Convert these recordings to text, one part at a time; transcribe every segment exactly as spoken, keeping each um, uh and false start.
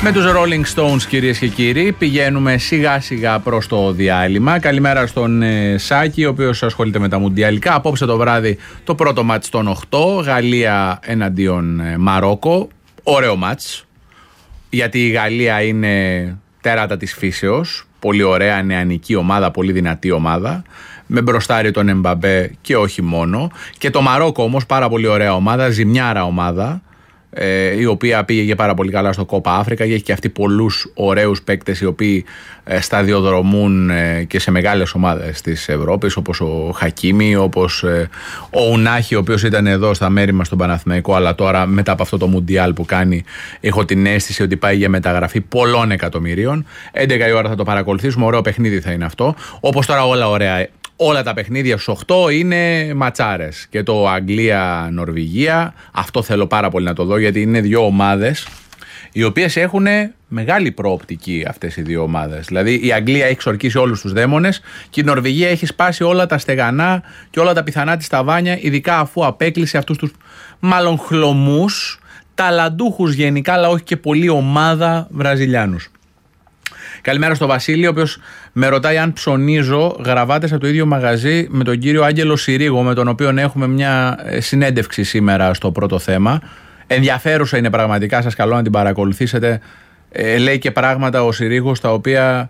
Με τους Rolling Stones, κυρίες και κύριοι, πηγαίνουμε σιγά σιγά προς το διάλειμμα. Καλημέρα στον ε, Σάκη, ο οποίος ασχολείται με τα μουντιαλικά. Απόψε το βράδυ το πρώτο μάτς των οκτώ, Γαλλία εναντίον ε, Μαρόκο. Ωραίο μάτς, γιατί η Γαλλία είναι τέρατα της φύσεως. Πολύ ωραία νεανική ομάδα, πολύ δυνατή ομάδα. Με μπροστάρι τον Εμπαμπέ και όχι μόνο. Και το Μαρόκο όμως πάρα πολύ ωραία ομάδα, ζημιάρα ομάδα. Ε, η οποία πήγε και πάρα πολύ καλά στο Κόπα Αφρικα και έχει και αυτή πολλούς ωραίους παίκτες οι οποίοι ε, σταδιοδρομούν ε, και σε μεγάλες ομάδες της Ευρώπης, όπως ο Χακίμι, όπως ε, ο Ουνάχη, ο οποίος ήταν εδώ στα μέρη μας στον Παναθηναϊκό, αλλά τώρα μετά από αυτό το Μουντιάλ που κάνει έχω την αίσθηση ότι πάει για μεταγραφή πολλών εκατομμυρίων. έντεκα η ώρα θα το παρακολουθήσουμε, ωραίο παιχνίδι θα είναι αυτό, όπως τώρα όλα ωραία. Όλα τα παιχνίδια στους οκτώ είναι ματσάρες. Και το Αγγλία-Νορβηγία, αυτό θέλω πάρα πολύ να το δω, γιατί είναι δύο ομάδες οι οποίες έχουν μεγάλη προοπτική, αυτές οι δύο ομάδες. Δηλαδή η Αγγλία έχει ξορκίσει όλους τους δαίμονες και η Νορβηγία έχει σπάσει όλα τα στεγανά και όλα τα πιθανά της ταβάνια, ειδικά αφού απέκλεισε αυτούς τους μάλλον χλωμούς, ταλαντούχους γενικά, αλλά όχι και πολύ ομάδα Βραζιλιάνους. Καλημέρα στο Βασίλη, ο οποίος με ρωτάει αν ψωνίζω γραβάτες από το ίδιο μαγαζί με τον κύριο Άγγελο Συρίγο, με τον οποίο έχουμε μια συνέντευξη σήμερα στο πρώτο θέμα. Ενδιαφέρουσα είναι πραγματικά, σας καλώ να την παρακολουθήσετε. Ε, λέει και πράγματα ο Συρίγος τα οποία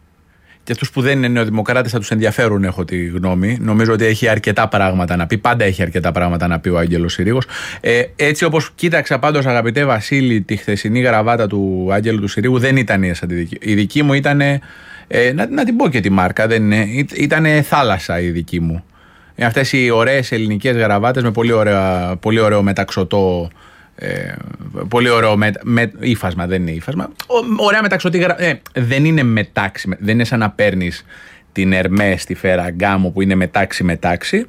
και αυτούς που δεν είναι νεοδημοκράτες θα τους ενδιαφέρουν, έχω τη γνώμη. Νομίζω ότι έχει αρκετά πράγματα να πει. Πάντα έχει αρκετά πράγματα να πει ο Άγγελος Συρίγος. Ε, έτσι όπως κοίταξα πάντως, αγαπητέ Βασίλη, τη χθεσινή γραβάτα του Άγγελου του Συρίγου, δεν ήταν σαν τη δική. Η δική μου ήταν. Ε, να, να την πω και τη μάρκα. Δεν είναι. Ήταν θάλασσα η δική μου. Ε, αυτές οι ωραίες ελληνικές γραβάτες με πολύ, ωραία, πολύ ωραίο μεταξωτό. Ε, πολύ ωραίο με, με, ύφασμα, δεν είναι ύφασμα. Ωραία μεταξωτή γρα... ε, δεν είναι μετάξι, δεν είναι σαν να παίρνεις την Ερμέ στη Φεραγκάμο που είναι μετάξι μετάξι.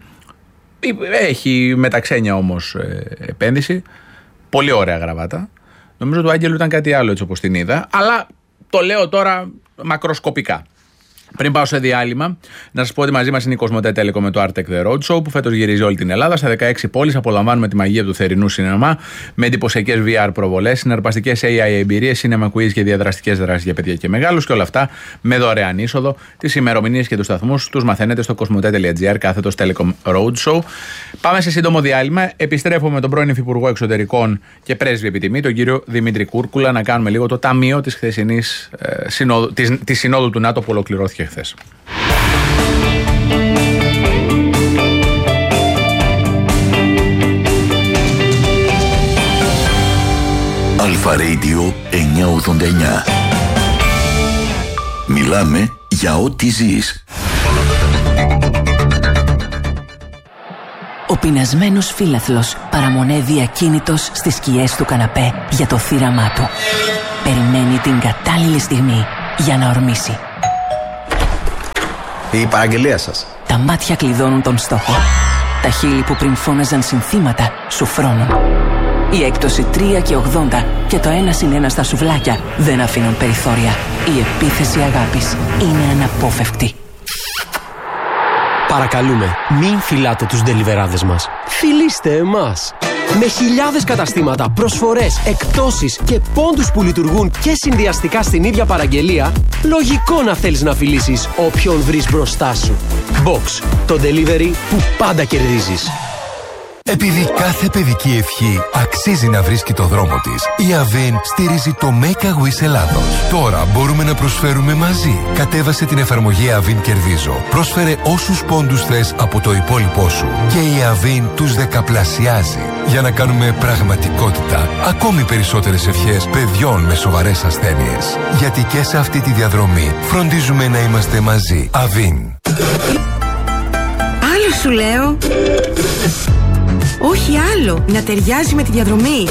Έχει μεταξένια όμως ε, επένδυση. Πολύ ωραία γραβάτα. Νομίζω του Άγγελου ήταν κάτι άλλο έτσι όπως την είδα, αλλά το λέω τώρα μακροσκοπικά. Πριν πάω σε διάλειμμα, να σας πω ότι μαζί μας είναι η Κοσμοτέ Telecom με το Art Tech The Road Show που φέτος γυρίζει όλη την Ελλάδα. Στα δεκαέξι πόλεις απολαμβάνουμε τη μαγεία του θερινού σινεμά με εντυπωσιακές βι αρ προβολές, συναρπαστικές έι άι εμπειρίες, cinema quiz και διαδραστικές δράσεις για παιδιά και μεγάλους και όλα αυτά με δωρεάν είσοδο. Τις ημερομηνίες και τους σταθμούς τους μαθαίνετε στο κοσμοτέ.gr κάθετος Telecom Road Show. Πάμε σε σύντομο διάλειμμα. Επιστρέφουμε με τον πρώην Υφυπουργό Εξωτερικών και πρέσβη επιτιμή, τον κύριο Δημήτρη Κούρκουλα, να κάνουμε λίγο το ταμείο της χθεσινής ε, συνόδου, της, της συνόδου του ΝΑΤΟ που ολοκληρώθηκε χθες. Αλφα Radio εννιακόσια ογδόντα εννιά. Μιλάμε για ό,τι ζεις. Ο πεινασμένος φύλαθλος παραμονεύει ακίνητος στις σκιές του καναπέ για το θύραμά του. Περιμένει την κατάλληλη στιγμή για να ορμήσει. Η παραγγελία σας. Τα μάτια κλειδώνουν τον στόχο. Τα χείλη που πριν φώναζαν συνθήματα σου φρώνουν. Η έκπτωση τρία και ογδόντα και το ένα συν ένα στα σουβλάκια δεν αφήνουν περιθώρια. Η επίθεση αγάπης είναι αναπόφευκτη. Παρακαλούμε, μην φυλάτε τους ντελιβεράδες μας. Φιλήστε εμάς. Με χιλιάδες καταστήματα, προσφορές, εκπτώσεις και πόντους που λειτουργούν και συνδυαστικά στην ίδια παραγγελία, λογικό να θέλεις να φιλήσεις όποιον βρεις μπροστά σου. Box, το delivery που πάντα κερδίζεις. Επειδή κάθε παιδική ευχή αξίζει να βρίσκει το δρόμο της, η Avin στηρίζει το Make a Wish Ελλάδος. Τώρα μπορούμε να προσφέρουμε μαζί. Κατέβασε την εφαρμογή Avin Κερδίζω. Πρόσφερε όσους πόντους θες από το υπόλοιπό σου και η Avin τους δεκαπλασιάζει για να κάνουμε πραγματικότητα ακόμη περισσότερες ευχές παιδιών με σοβαρές ασθένειες. Γιατί και σε αυτή τη διαδρομή φροντίζουμε να είμαστε μαζί. Avin. Άλλο σου λέω. Όχι άλλο, να ταιριάζει με τη διαδρομή.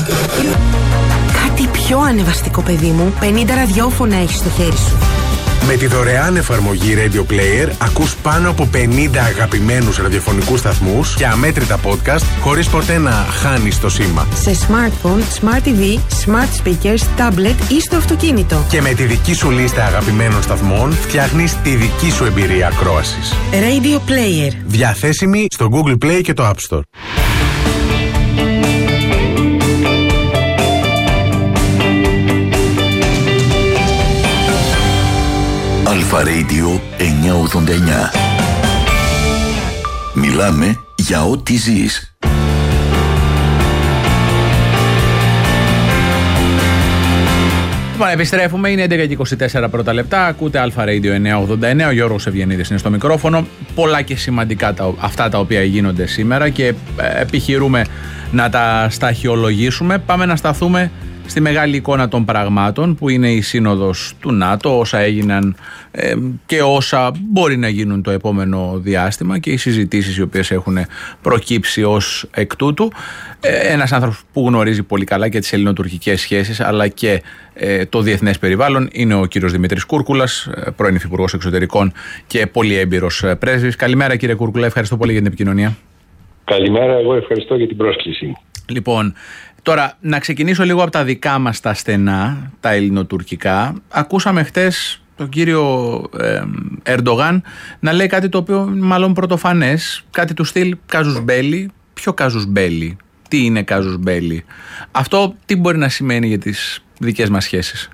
Κάτι πιο ανεβαστικό, παιδί μου. πενήντα ραδιόφωνα έχεις στο χέρι σου. Με τη δωρεάν εφαρμογή Radio Player ακούς πάνω από πενήντα αγαπημένους ραδιοφωνικούς σταθμούς και αμέτρητα podcast χωρίς ποτέ να χάνεις το σήμα. Σε smartphone, smart τι βι, smart speakers, tablet ή στο αυτοκίνητο. Και με τη δική σου λίστα αγαπημένων σταθμών φτιάχνεις τη δική σου εμπειρία ακρόασης. Radio Player. Διαθέσιμη στο Google Play και το App Store. Αλφα Radio εννιακόσια ογδόντα εννιά. Μιλάμε για ό,τι ζεις. Λοιπόν, επιστρέφουμε. Είναι έντεκα και είκοσι τέσσερα πρώτα λεπτά. Ακούτε Αλφα Radio εννιακόσια ογδόντα εννιά. Ο Γιώργος Ευγενίδης είναι στο μικρόφωνο. Πολλά και σημαντικά τα, αυτά τα οποία γίνονται σήμερα και ε, επιχειρούμε να τα σταχυολογήσουμε. Πάμε να σταθούμε στη μεγάλη εικόνα των πραγμάτων που είναι η σύνοδος του ΝΑΤΟ, όσα έγιναν ε, και όσα μπορεί να γίνουν το επόμενο διάστημα και οι συζητήσεις οι οποίες έχουν προκύψει ως εκ τούτου. Ε, ένας άνθρωπος που γνωρίζει πολύ καλά και τις ελληνοτουρκικές σχέσεις αλλά και ε, το διεθνές περιβάλλον είναι ο κύριος Δημήτρης Κούρκουλας, πρώην Υφυπουργός Εξωτερικών και πολύ έμπειρος πρέσβης. Καλημέρα κύριε Κούρκουλα, ευχαριστώ πολύ για την επικοινωνία. Καλημέρα, εγώ ευχαριστώ για την πρόσκληση. Λοιπόν, τώρα να ξεκινήσω λίγο από τα δικά μας τα στενά, τα ελληνοτουρκικά. Ακούσαμε χτες τον κύριο ε, Ερντογάν να λέει κάτι το οποίο μάλλον πρωτοφανές, κάτι του στυλ κάζους μπέλι. Ποιο κάζους μπέλι, τι είναι κάζους μπέλι, αυτό τι μπορεί να σημαίνει για τις δικές μας σχέσεις?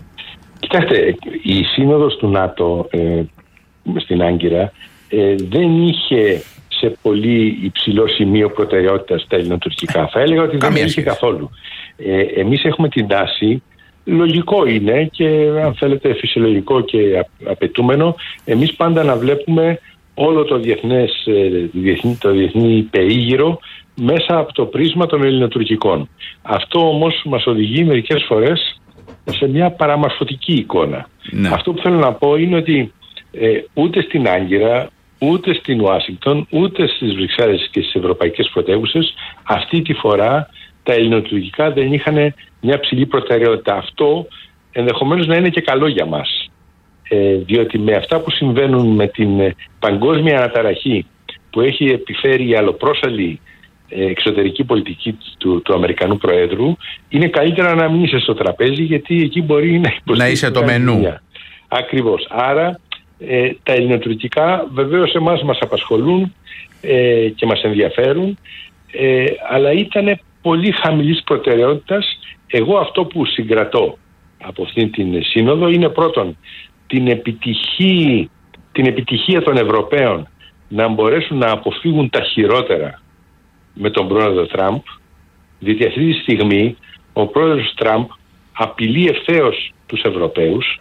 Κοιτάξτε, η σύνοδος του ΝΑΤΟ ε, στην Άγκυρα ε, δεν είχε σε πολύ υψηλό σημείο προτεραιότητας τα ελληνοτουρκικά. Θα έλεγα ότι δεν είχε καθόλου. Ε, εμείς έχουμε την τάση, λογικό είναι και αν θέλετε φυσιολογικό και απαιτούμενο, εμείς πάντα να βλέπουμε όλο το διεθνές, διεθνή, το διεθνή περίγυρο μέσα από το πρίσμα των ελληνοτουρκικών. Αυτό όμως μας οδηγεί μερικές φορές σε μια παραμορφωτική εικόνα. Ναι. Αυτό που θέλω να πω είναι ότι ε, ούτε στην Άγκυρα, ούτε στην Ουάσιγκτον, ούτε στις Βρυξέλλες και στις ευρωπαϊκές πρωτεύουσες αυτή τη φορά τα ελληνοτουρκικά δεν είχαν μια ψηλή προτεραιότητα. Αυτό ενδεχομένως να είναι και καλό για μας. Ε, διότι με αυτά που συμβαίνουν με την ε, παγκόσμια αναταραχή που έχει επιφέρει η αλλοπρόσαλη ε, εξωτερική πολιτική του, του Αμερικανού Προέδρου, είναι καλύτερα να μην είσαι στο τραπέζι, γιατί εκεί μπορεί να υποστηρίξει. Να είσαι το μενού. Ακριβώς. Άρα ε, τα ελληνοτουρκικά βεβαίως εμάς μας απασχολούν ε, και μας ενδιαφέρουν, ε, αλλά ήταν πολύ χαμηλής προτεραιότητας. Εγώ αυτό που συγκρατώ από αυτήν την σύνοδο είναι πρώτον την επιτυχία, την επιτυχία των Ευρωπαίων να μπορέσουν να αποφύγουν τα χειρότερα με τον πρόεδρο Τραμπ, διότι αυτή τη στιγμή ο πρόεδρος Τραμπ απειλεί ευθέως τους Ευρωπαίους,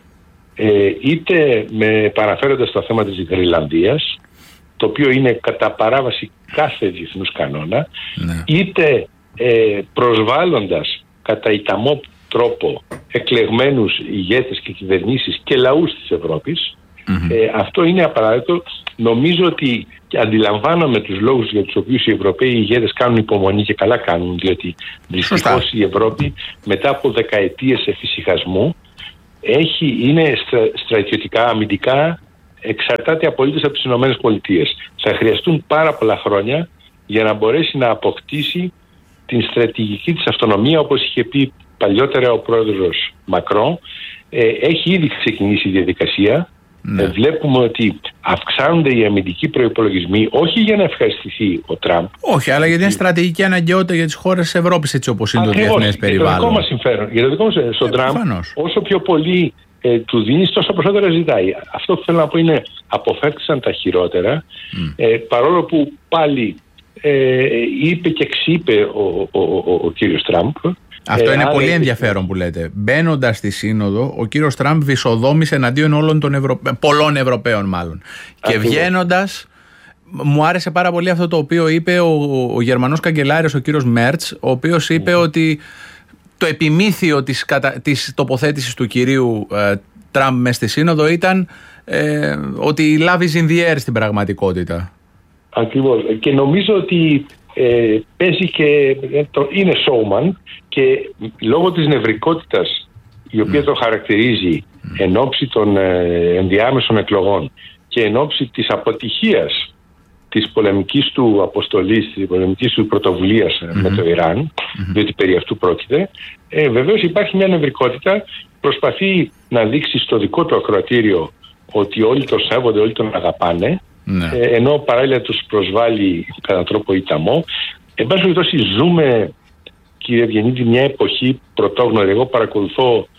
ε, είτε με παραφέροντας το θέμα της Γροιλανδίας, το οποίο είναι κατά παράβαση κάθε διεθνούς κανόνα, ναι. είτε ε, προσβάλλοντας κατά ιταμό τρόπο εκλεγμένους ηγέτες και κυβερνήσεις και λαούς της Ευρώπης. Mm-hmm. Ε, αυτό είναι απαράδεκτο. Νομίζω ότι και αντιλαμβάνομαι τους λόγους για τους οποίους οι Ευρωπαίοι ηγέτες κάνουν υπομονή, και καλά κάνουν, διότι δυστυχώς η Ευρώπη μετά από δεκαετίες εφησυχασμού έχει, είναι στρα, στρατιωτικά, αμυντικά εξαρτάται απολύτως από τις Ηνωμένες Πολιτείες. Θα χρειαστούν πάρα πολλά χρόνια για να μπορέσει να αποκτήσει την στρατηγική της αυτονομία, όπως είχε πει παλιότερα ο πρόεδρος Μακρόν. Ε, έχει ήδη ξεκινήσει η διαδικασία. Ναι. Ε, βλέπουμε ότι αυξάνονται οι αμυντικοί προϋπολογισμοί, όχι για να ευχαριστηθεί ο Τραμπ. Όχι, αλλά γιατί είναι στρατηγική αναγκαιότητα για τις χώρες της Ευρώπης, έτσι όπως είναι. Ακριβώς, το διεθνές περιβάλλον. Για το δικό μας συμφέρον. Για το δικό μας συμφέρον. Στον ε, Τραμπ, όσο πιο πολύ ε, του δίνεις, τόσο περισσότερα ζητάει. Αυτό που θέλω να πω είναι αποφεύξαν τα χειρότερα, mm. ε, παρόλο που πάλι ε, είπε και εξείπε ο, ο, ο, ο, ο κύριος Τραμπ. Αυτό ε, είναι πολύ είναι... ενδιαφέρον που λέτε. Μπαίνοντας στη σύνοδο, ο κύριος Τραμπ βυσοδόμησε εναντίον όλων των Ευρωπαίων, πολλών Ευρωπαίων μάλλον. Και βγαίνοντας, μου άρεσε πάρα πολύ αυτό το οποίο είπε ο, ο Γερμανός καγκελάριος, ο κύριος Μέρτς, ο οποίος είπε mm. ότι το επιμήθειο της, κατα... της τοποθέτησης του κυρίου ε, Τραμπ μες στη σύνοδο ήταν ε, ότι love is in the air στην πραγματικότητα. Ακριβώς. Και νομίζω ότι Ε, παίζει και το, είναι showman, και λόγω της νευρικότητας η οποία mm. το χαρακτηρίζει mm. εν ώψη των ε, ενδιάμεσων εκλογών και εν ώψη της αποτυχίας της πολεμικής του αποστολής, της πολεμικής του πρωτοβουλίας mm-hmm. με το Ιράν, mm-hmm. διότι περί αυτού πρόκειται, ε, βεβαίως υπάρχει μια νευρικότητα, προσπαθεί να δείξει στο δικό του ακροατήριο ότι όλοι τον σέβονται, όλοι τον αγαπάνε. Ναι. Ε, ενώ παράλληλα τους προσβάλλει κατά τρόπο ιταμό. Εν πάση περιπτώσει, ζούμε, κύριε Ευγενίδη, μια εποχή πρωτόγνωρη. Εγώ παρακολουθώ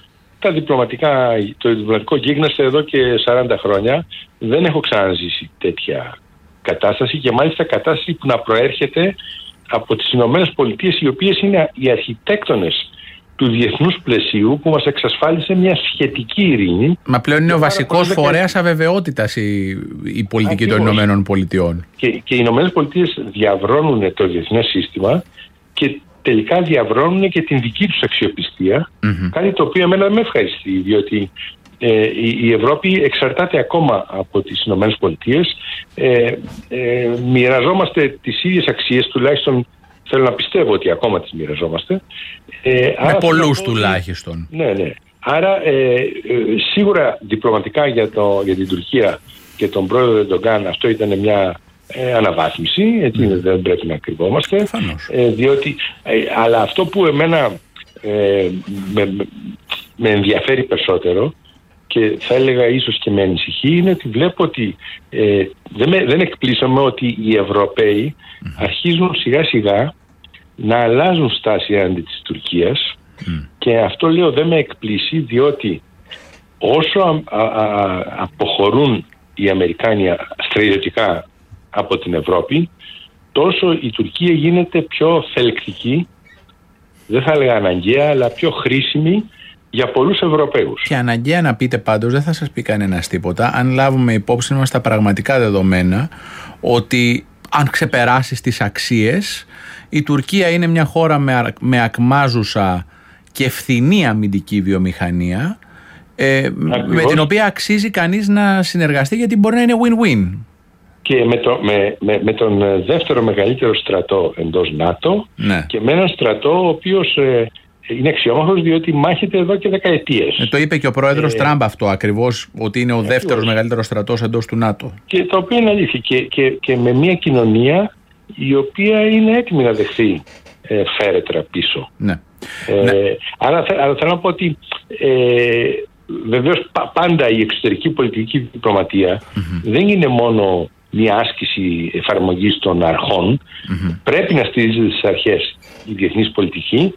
τα διπλωματικά, το διπλωματικό γίγνεσθε εδώ και σαράντα χρόνια. Δεν έχω ξαναζήσει τέτοια κατάσταση και μάλιστα κατάσταση που να προέρχεται από τις Ηνωμένες Πολιτείες, οι οποίες είναι οι αρχιτέκτονες του διεθνούς πλαισίου που μας εξασφάλισε μια σχετική ειρήνη. Μα πλέον είναι ο βασικός φορέας αβεβαιότητας η, η πολιτική Ακριβώς. των Ηνωμένων Πολιτειών. Και, και οι Ηνωμένες Πολιτείες διαβρώνουν το διεθνές σύστημα και τελικά διαβρώνουν και την δική τους αξιοπιστία, mm-hmm. κάτι το οποίο εμένα δεν με ευχαριστεί, διότι ε, η, η Ευρώπη εξαρτάται ακόμα από τις Ηνωμένες Πολιτείες. Ε, ε, μοιραζόμαστε τις ίδιες αξίες, τουλάχιστον θέλω να πιστεύω ότι ακόμα τις μοιραζόμαστε. Ε, με πολλούς τουλάχιστον. Ναι, ναι. Άρα ε, ε, σίγουρα διπλωματικά για, το, για την Τουρκία και τον πρόεδρο Ερντογκάν αυτό ήταν μια ε, αναβάθμιση, έτσι mm. δεν πρέπει να κρυβόμαστε. Ε, διότι, ε, αλλά αυτό που εμένα ε, με, με ενδιαφέρει περισσότερο και θα έλεγα ίσως και με ανησυχεί είναι ότι βλέπω ότι ε, δεν, με, δεν εκπλήσωμαι ότι οι Ευρωπαίοι mm. αρχίζουν σιγά σιγά να αλλάζουν στάση έναντι της Τουρκίας mm. και αυτό λέω δεν με εκπλήσει, διότι όσο α, α, α, αποχωρούν οι Αμερικάνοι στρατιωτικά από την Ευρώπη, τόσο η Τουρκία γίνεται πιο θελκτική, δεν θα έλεγα αναγκαία, αλλά πιο χρήσιμη για πολλούς Ευρωπαίους. Και αναγκαία να πείτε πάντως, δεν θα σας πει κανένας τίποτα, αν λάβουμε υπόψη μας τα πραγματικά δεδομένα, ότι αν ξεπεράσεις τις αξίες, η Τουρκία είναι μια χώρα με, με ακμάζουσα και φθηνή αμυντική βιομηχανία, ε, με την οποία αξίζει κανείς να συνεργαστεί, γιατί μπορεί να είναι win-win. Και με, το, με, με, με τον δεύτερο μεγαλύτερο στρατό εντός ΝΑΤΟ, ναι. και με έναν στρατό ο οποίος ε, είναι αξιόμαχος διότι μάχεται εδώ και δεκαετίες. Ε, το είπε και ο πρόεδρος ε, Τραμπ αυτό ακριβώς, ότι είναι ο ακριβώς. δεύτερος μεγαλύτερος στρατός εντός του ΝΑΤΟ. Και το οποίο είναι αλήθεια. Και, και, και με μια κοινωνία η οποία είναι έτοιμη να δεχθεί ε, φέρετρα πίσω. Ναι. Ε, ναι. Άρα, άρα θέλω να πω ότι ε, βεβαίως πάντα η εξωτερική πολιτική διπλωματία mm-hmm. δεν είναι μόνο μια άσκηση εφαρμογής των αρχών. Mm-hmm. Πρέπει να στηρίζεται στις αρχές η διεθνής πολιτική,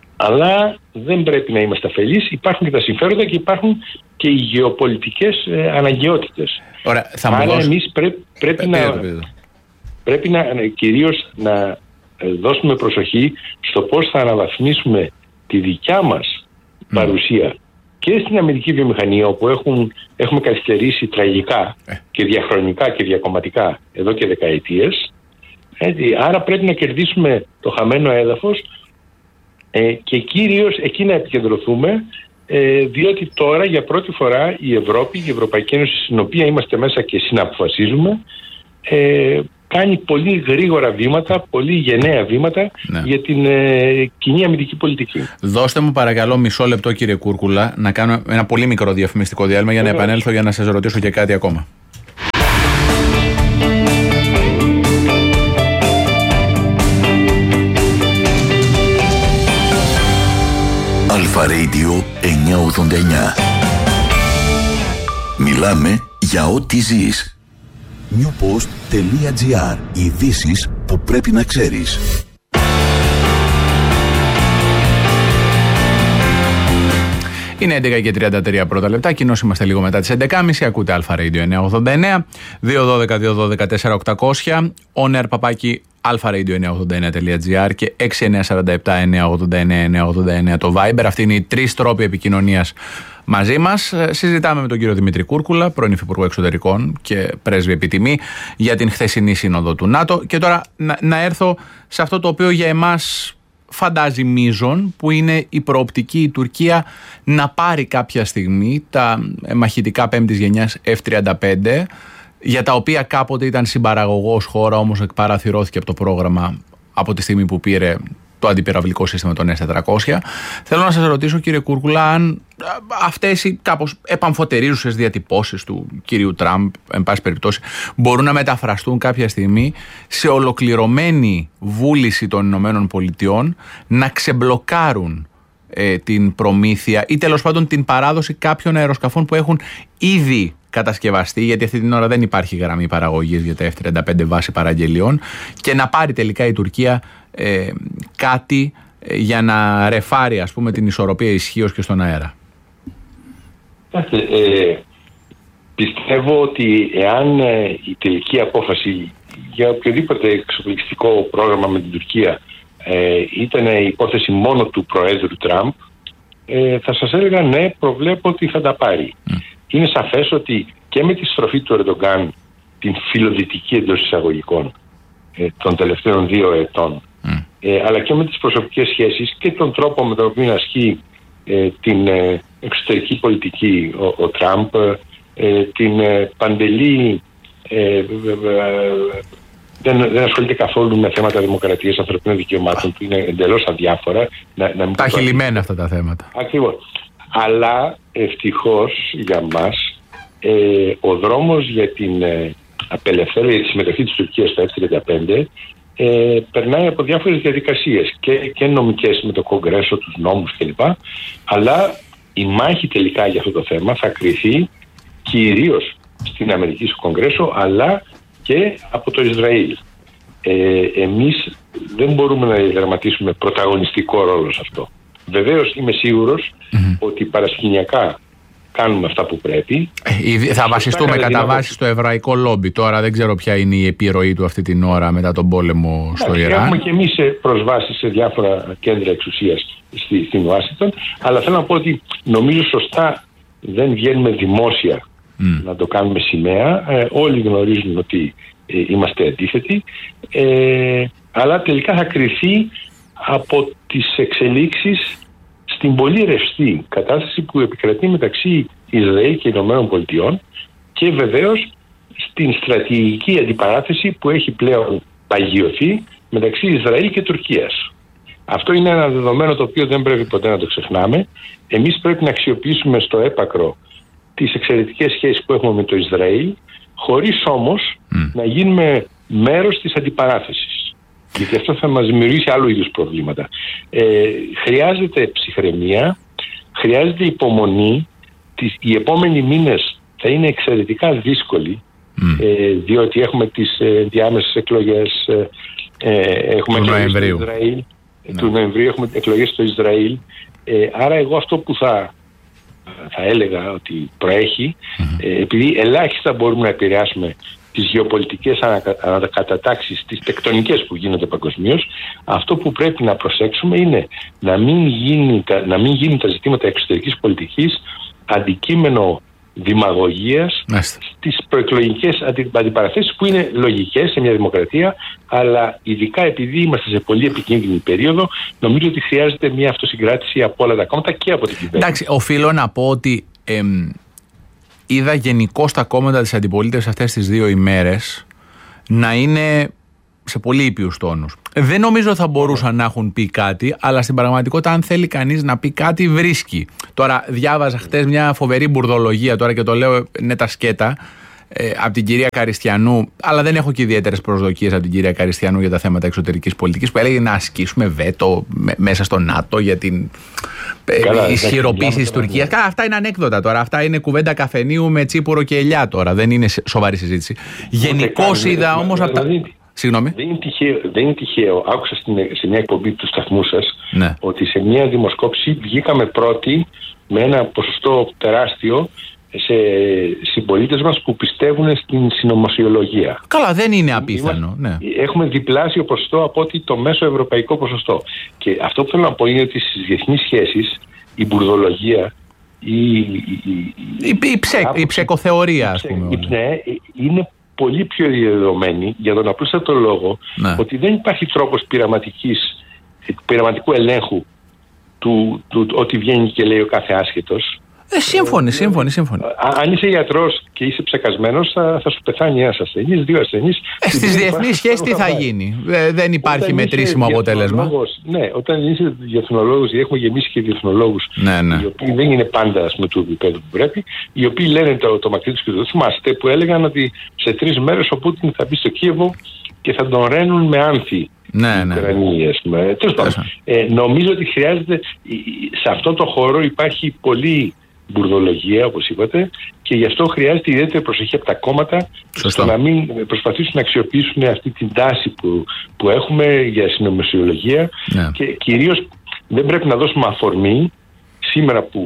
αλλά δεν πρέπει να είμαστε αφελείς. Υπάρχουν και τα συμφέροντα και υπάρχουν και οι γεωπολιτικές ε, αναγκαιότητες. Ωραία, θα άρα δώσω... εμείς πρέ, πρέπει, ε, να, πέρα, πρέπει να κυρίως να δώσουμε προσοχή στο πώς θα αναβαθμίσουμε τη δικιά μας mm. παρουσία και στην αμυντική βιομηχανία, όπου έχουν, έχουμε καθυστερήσει τραγικά ε. και διαχρονικά και διακομματικά εδώ και δεκαετίες. Έτσι, άρα πρέπει να κερδίσουμε το χαμένο έδαφος ε, και κυρίως εκεί να επικεντρωθούμε, ε, διότι τώρα για πρώτη φορά η Ευρώπη, η Ευρωπαϊκή Ένωση, στην οποία είμαστε μέσα και συναποφασίζουμε, ε, κάνει πολύ γρήγορα βήματα, πολύ γενναία βήματα ναι. για την ε, κοινή αμυντική πολιτική. Δώστε μου παρακαλώ μισό λεπτό, κύριε Κούρκουλα, να κάνω ένα πολύ μικρό διαφημιστικό διάλειμμα για να Βεβαίως. επανέλθω για να σας ρωτήσω και κάτι ακόμα. Αλφα Radio εννιακόσια ογδόντα εννιά. Μιλάμε για ό,τι ζεις. newpost.gr. Ειδήσεις που πρέπει να ξέρεις. Είναι έντεκα και τριάντα τρία πρώτα λεπτά. Κοινώς είμαστε λίγο μετά τις έντεκα και μισή. Ακούτε Αλφα Radio εννιακόσια ογδόντα εννέα. δύο δώδεκα δύο δώδεκα τέσσερα οκτακόσια. On air παπάκι αλφα radio εννιακόσια ογδόντα εννέα τελεία τζι άρ και έξι εννιά τέσσερα επτά εννιακόσια ογδόντα εννέα εννιακόσια ογδόντα εννέα το Viber. Αυτοί είναι οι τρεις τρόποι επικοινωνίας μαζί μας. Συζητάμε με τον κύριο Δημήτρη Κούρκουλα, πρώην Υφυπουργό Εξωτερικών και πρέσβη επιτιμή, για την χθεσινή σύνοδο του ΝΑΤΟ. Και τώρα να, να έρθω σε αυτό το οποίο για εμάς φαντάζει μείζον, που είναι η προοπτική η Τουρκία να πάρει κάποια στιγμή τα μαχητικά πέμπτης γενιάς εφ τριάντα πέντε, για τα οποία κάποτε ήταν συμπαραγωγός χώρα, όμως εκπαραθυρώθηκε από το πρόγραμμα από τη στιγμή που πήρε το αντιπυραυλικό σύστημα των ες τετρακόσια. Θέλω να σας ρωτήσω, κύριε Κούρκουλα, αν αυτές οι κάπως επαμφωτερίζουσες διατυπώσεις του κυρίου Τραμπ, εν πάση περιπτώσει, μπορούν να μεταφραστούν κάποια στιγμή σε ολοκληρωμένη βούληση των Ηνωμένων Πολιτειών να ξεμπλοκάρουν ε, την προμήθεια ή τέλος πάντων την παράδοση κάποιων αεροσκαφών που έχουν ήδη κατασκευαστεί, γιατί αυτή την ώρα δεν υπάρχει γραμμή παραγωγής για τα εφ τριάντα πέντε βάση παραγγελιών, και να πάρει τελικά η Τουρκία ε, κάτι ε, για να ρεφάρει, ας πούμε, την ισορροπία ισχύως και στον αέρα. Ε, πιστεύω ότι εάν ε, η τελική απόφαση για οποιοδήποτε εξοπλιστικό πρόγραμμα με την Τουρκία ε, ήταν η υπόθεση μόνο του Προέδρου Τραμπ, ε, θα σας έλεγα ναι, προβλέπω ότι θα τα πάρει. Mm. Είναι σαφές ότι και με τη στροφή του Ερντογκάν, την φιλοδυτική εντός εισαγωγικών ε, των τελευταίων δύο ετών, mm. ε, αλλά και με τις προσωπικές σχέσεις και τον τρόπο με τον οποίο ασκεί ε, την ε, εξωτερική πολιτική ο, ο Τραμπ, ε, την ε, παντελή ε, ε, ε, δεν, δεν ασχολείται καθόλου με θέματα δημοκρατίας, ανθρωπίνων δικαιωμάτων, που είναι εντελώς αδιάφορα. Να, να τα έχει λυμμένα αυτά τα θέματα. Ακριβώς. Αλλά ευτυχώς για μας ε, ο δρόμος για την ε, απελευθέρωση, τη συμμετοχή της Τουρκίας στο εφ τριάντα πέντε ε, περνάει από διάφορες διαδικασίες και, και νομικές με το Κογκρέσο, τους νόμους κλπ. Αλλά η μάχη τελικά για αυτό το θέμα θα κριθεί κυρίως στην Αμερική, στο Κογκρέσο, αλλά και από το Ισραήλ. Ε, εμείς δεν μπορούμε να διαδραματίσουμε πρωταγωνιστικό ρόλο σε αυτό. Βεβαίως είμαι σίγουρος mm-hmm. ότι παρασκηνιακά κάνουμε αυτά που πρέπει. Ε, θα βασιστούμε κατά βάση στο εβραϊκό λόμπι. Τώρα δεν ξέρω ποια είναι η επιρροή του αυτή την ώρα μετά τον πόλεμο στο ναι, Ιράν. Έχουμε και εμείς προσβάσεις σε διάφορα κέντρα εξουσίας στη, στην Ουάσιγκτον, αλλά θέλω να πω ότι νομίζω σωστά δεν βγαίνουμε δημόσια mm. να το κάνουμε σημαία. Ε, όλοι γνωρίζουν ότι ε, είμαστε αντίθετοι, ε, αλλά τελικά θα κριθεί από τις εξελίξεις στην πολύ ρευστή κατάσταση που επικρατεί μεταξύ Ισραήλ και Ηνωμένων Πολιτειών και βεβαίως στην στρατηγική αντιπαράθεση που έχει πλέον παγιωθεί μεταξύ Ισραήλ και Τουρκίας. Αυτό είναι ένα δεδομένο το οποίο δεν πρέπει ποτέ να το ξεχνάμε. Εμείς πρέπει να αξιοποιήσουμε στο έπακρο τις εξαιρετικές σχέσεις που έχουμε με το Ισραήλ, χωρίς όμως mm. να γίνουμε μέρος της αντιπαράθεσης. Γιατί αυτό θα μας δημιουργήσει άλλου είδους προβλήματα. Ε, χρειάζεται ψυχραιμία, χρειάζεται υπομονή. Τις, οι επόμενοι μήνες θα είναι εξαιρετικά δύσκολοι, mm. ε, διότι έχουμε τις ε, διάμεσες εκλογές, ε, έχουμε του εκλογές Νοεμβρίου. στο Ισραήλ, Ναι. του Νοεμβρίου έχουμε εκλογές στο Ισραήλ. Ε, άρα εγώ αυτό που θα, θα έλεγα ότι προέχει, mm-hmm. ε, επειδή ελάχιστα μπορούμε να επηρεάσουμε τις γεωπολιτικές ανακατατάξεις, τις τεκτονικές που γίνονται παγκοσμίως, αυτό που πρέπει να προσέξουμε είναι να μην, γίνει, να μην γίνουν τα ζητήματα εξωτερικής πολιτικής αντικείμενο δημαγωγίας στις προεκλογικές αντιπαραθέσεις που είναι λογικές σε μια δημοκρατία, αλλά ειδικά επειδή είμαστε σε πολύ επικίνδυνη περίοδο, νομίζω ότι χρειάζεται μια αυτοσυγκράτηση από όλα τα κόμματα και από την κυβέρνηση. Εντάξει, οφείλω να πω ότι εμ, είδα γενικώς τα κόμματα της αντιπολίτευσης αυτές τις δύο ημέρες να είναι σε πολύ ήπιους τόνους. Δεν νομίζω θα μπορούσαν να έχουν πει κάτι, αλλά στην πραγματικότητα αν θέλει κανείς να πει κάτι βρίσκει. Τώρα διάβαζα χτες μια φοβερή μπουρδολογία, τώρα και το λέω είναι τα σκέτα, ε, από την κυρία Καριστιανού, αλλά δεν έχω και ιδιαίτερες προσδοκίες από την κυρία Καριστιανού για τα θέματα εξωτερικής πολιτικής, που έλεγε να ασκήσουμε βέτο με, μέσα στο ΝΑΤΟ για την ε, ισχυροποίηση της Τουρκίας. Καλά, αυτά είναι ανέκδοτα τώρα. Αυτά είναι κουβέντα καφενείου με τσίπουρο και ελιά τώρα. Δεν είναι σοβαρή συζήτηση. Γενικώς είδα όμως από τα. Συγγνώμη. Δεν είναι τυχαίο, δεν είναι τυχαίο. Άκουσα στην, σε μια εκπομπή του σταθμού σας, ναι, ότι σε μια δημοσκόπηση βγήκαμε πρώτοι με ένα ποσοστό τεράστιο σε συμπολίτες μας που πιστεύουν στην συνωμοσιολογία. Καλά, δεν είναι απίθανο. Ναι. Έχουμε διπλάσιο ποσοστό από ότι το μέσο ευρωπαϊκό ποσοστό. Και αυτό που θέλω να πω είναι ότι στις διεθνείς σχέσεις η μπουρδολογία, η, η, η, η, η, ψε, η ψεκοθεωρία, ας πούμε. Η, ναι, είναι πολύ πιο διαδεδομένη για τον απλούστατο λόγο, ναι, ότι δεν υπάρχει τρόπος πειραματικής, πειραματικού ελέγχου του, του, του ότι βγαίνει και λέει ο κάθε άσχετος. Ε, σύμφωνοι, σύμφωνοι, σύμφωνοι. Αν είσαι γιατρός και είσαι ψεκασμένος, θα, θα σου πεθάνει ένας ασθενής, δύο ασθενείς. Ε, στις διεθνείς σχέσεις τι θα γίνει? Ε, δεν υπάρχει μετρήσιμο αποτέλεσμα. Ναι, όταν είσαι διεθνολόγος, έχουμε γεμίσει και διεθνολόγους, ναι, ναι, οι οποίοι δεν είναι πάντα ας πούμε, του επίπεδου που πρέπει, οι οποίοι λένε το, το μακρύ τους και το θυμάστε, που έλεγαν ότι σε τρεις μέρες ο Πούτιν θα μπει στο Κίεβο και θα τον ρένουν με άνθη. Ναι, ναι. Ε, νομίζω ότι χρειάζεται, σε αυτό το χώρο υπάρχει πολύ μπουρδολογία, όπως είπατε, και γι' αυτό χρειάζεται ιδιαίτερη προσοχή από τα κόμματα, ώστε να μην προσπαθήσουν να αξιοποιήσουν αυτή την τάση που, που έχουμε για συνωμοσιολογία, ναι, και κυρίως δεν πρέπει να δώσουμε αφορμή σήμερα που ε,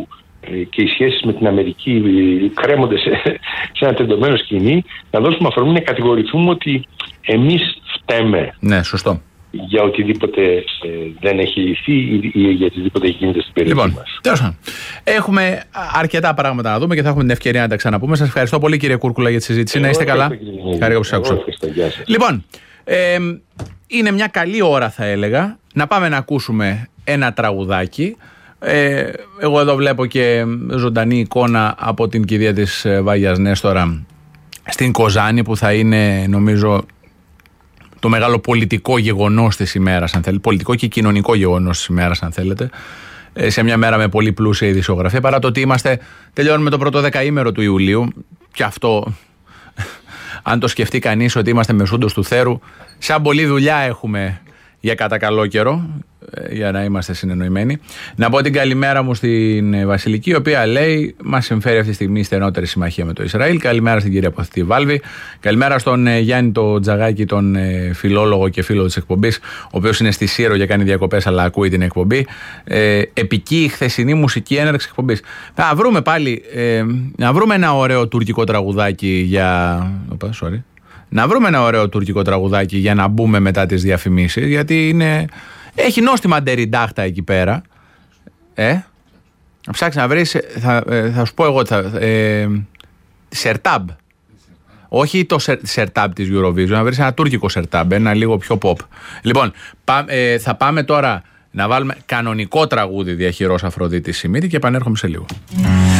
και οι σχέσεις με την Αμερική κρέμονται σε, σε ένα τεντωμένο σκηνή, να δώσουμε αφορμή να κατηγορηθούμε ότι εμείς φταίμε. Ναι, σωστό. Για οτιδήποτε ε, δεν έχει λυθεί ή, ή για οτιδήποτε γίνεται στην περιοχή λοιπόν, μας. Τέλος πάντων. Έχουμε αρκετά πράγματα να δούμε και θα έχουμε την ευκαιρία να τα ξαναπούμε. Σας ευχαριστώ πολύ, κύριε Κούρκουλα, για τη συζήτηση. Εγώ να είστε καλά. Χαρήκα που σας άκουσα. Λοιπόν, ε, είναι μια καλή ώρα, θα έλεγα, να πάμε να ακούσουμε ένα τραγουδάκι. Ε, εγώ εδώ βλέπω και ζωντανή εικόνα από την κηδεία της Βάγιας Νέστορα στην Κοζάνη, που θα είναι, νομίζω, το μεγάλο πολιτικό γεγονός της ημέρας, αν θέλετε, πολιτικό και κοινωνικό γεγονός της ημέρας, αν θέλετε, σε μια μέρα με πολύ πλούσια ειδησιογραφία, παρά το ότι είμαστε, τελειώνουμε το πρώτο δεκαήμερο του Ιουλίου, και αυτό, αν το σκεφτεί κανείς ότι είμαστε μεσούντος του θέρου, σαν πολλή δουλειά έχουμε για κατά καλό καιρό, για να είμαστε συνεννοημένοι. Να πω την καλημέρα μου στην Βασιλική, η οποία λέει: μας συμφέρει αυτή τη στιγμή η στενότερη συμμαχία με το Ισραήλ. Καλημέρα στην κυρία Αποθητή Βάλβη. Καλημέρα στον Γιάννη το Τζαγάκη, τον φιλόλογο και φίλο της εκπομπής, ο οποίος είναι στη Σύρο και κάνει διακοπές, αλλά ακούει την εκπομπή. Ε, επική η χθεσινή μουσική έναρξη εκπομπής. Να βρούμε πάλι, ε, να βρούμε ένα ωραίο τουρκικό τραγουδάκι για. Οπα, sorry. Να βρούμε ένα ωραίο τουρκικό τραγουδάκι για να μπούμε μετά τις διαφημίσεις, γιατί είναι. Έχει νόστιμα ντεριντάχτα εκεί πέρα. Ε, να ψάξεις να βρεις, θα, θα σου πω εγώ, θα, ε, Σερτάμπ. Όχι το Σερτάμπ της Eurovision, να βρεις ένα τουρκικό Σερτάμπ, ένα λίγο πιο pop. Λοιπόν, πά, ε, θα πάμε τώρα να βάλουμε κανονικό τραγούδι Διαχειρός Αφροδίτης Σιμίτη και επανέρχομαι σε λίγο.